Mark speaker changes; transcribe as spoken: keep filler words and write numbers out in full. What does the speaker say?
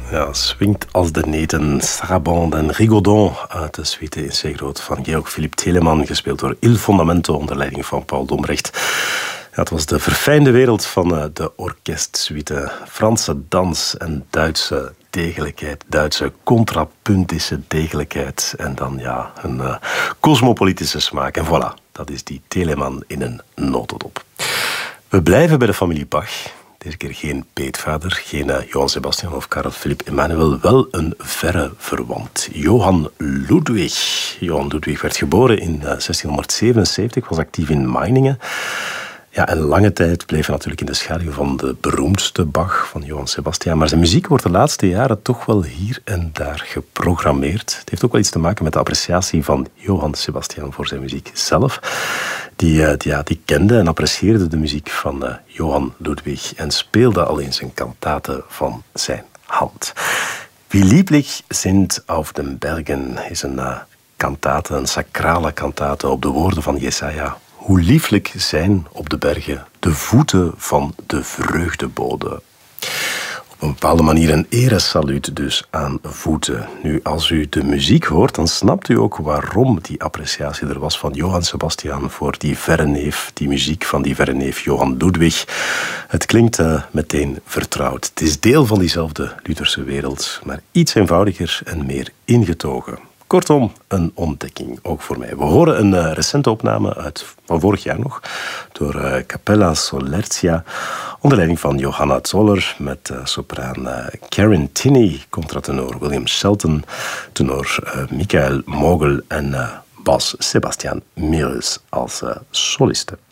Speaker 1: Ja, swingt als de neten. Sarabande en Rigaudon uit de suite in C groot van Georg-Philippe Telemann, gespeeld door Il Fondamento onder leiding van Paul Dombrecht. Ja, het was de verfijnde wereld van de orkestsuite. Franse dans en Duitse degelijkheid, Duitse contrapuntische degelijkheid en dan ja, een uh, cosmopolitische smaak. En voilà, dat is die Telemann in een notendop. We blijven bij de familie Bach. Deze keer geen peetvader, geen uh, Johann Sebastian of Karel Philipp Emanuel, wel een verre verwant. Johann Ludwig. Johann Ludwig werd geboren in uh, zestienhonderdzevenenzeventig, was actief in Meiningen. Ja, en lange tijd bleef hij natuurlijk in de schaduw van de beroemdste Bach, van Johann Sebastian. Maar zijn muziek wordt de laatste jaren toch wel hier en daar geprogrammeerd. Het heeft ook wel iets te maken met de appreciatie van Johann Sebastian voor zijn muziek zelf. Die, uh, die, ja, die kende en apprecieerde de muziek van uh, Johann Ludwig en speelde al eens een kantate van zijn hand. Wie lieblich sind auf den Bergen is een uh, kantate, een sacrale kantate op de woorden van Jesaja. Hoe lieflijk zijn op de bergen de voeten van de vreugdebode. Op een bepaalde manier een eresaluut dus aan voeten. Nu, als u de muziek hoort, dan snapt u ook waarom die appreciatie er was van Johann Sebastian voor die verre neef, die muziek van die verre neef Johann Ludwig. Het klinkt uh, meteen vertrouwd. Het is deel van diezelfde Lutherse wereld, maar iets eenvoudiger en meer ingetogen. Kortom, een ontdekking, ook voor mij. We horen een uh, recente opname uit, van vorig jaar nog, door uh, Capella Solertia, onder leiding van Johanna Zoller, met uh, sopraan uh, Karen Tinney, contratenor William Shelton, tenor uh, Michael Mogel en uh, bas Sebastian Meels als uh, soliste.